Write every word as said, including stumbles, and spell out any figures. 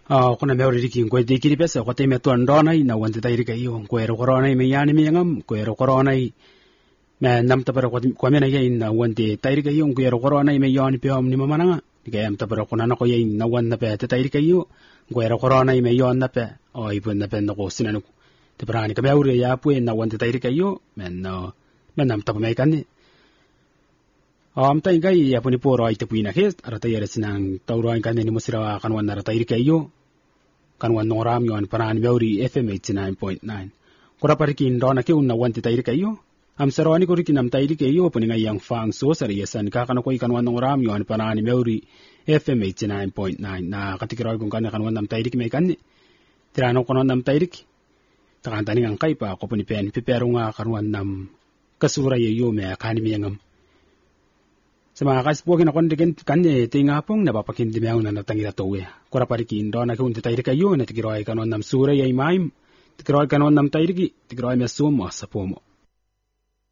Ah, kuna meori riki ngwe de kiri pesa ko te me to ndona i na wante tai rika iyo ngwe ro korona i me yani me ngam ngwe ro korona i me nam ta para ko ko me na ye na wante tai rika iyo ngwe ro korona i me yani pe om ni mamana diga am ta para ko na ko ye na wan na pe te tai rika iyo ngwe ro korona i me yon na pe o i bu na pe no ko sinanu te para ni ka meori ya pu na wante tai rika iyo me no me nam ta me kan ni am ta ngai ya puni poro ai te puina hes ara ta yere sinang tauro ai kan ni musira kan wan na tai rika iyo kan wan noram yon paran meuri F M eighty-nine point nine kora pariki ndona ke unna wanti tairi kayo am sarwani ko riki nam tairi kayo puni ngai yang fang so sari yesan ka kana ko kan wan noram yon paran meuri F M eighty-nine point nine na katikira ko kan kan wan nam tairi me kan tirano kono nam tairi takan tani ngang kai pa ko puni pen piperunga kan wan nam kasura yo me kan mi ngam sama kas po kina kon digen kan ne tinga pong na papakin di meaw na natangira towe kora pariki ndona ke unti tairi kayo na tigiroy kanon nam sura yai maim tigiroy kanon nam tairi ki tigiroy me sumo sa pomo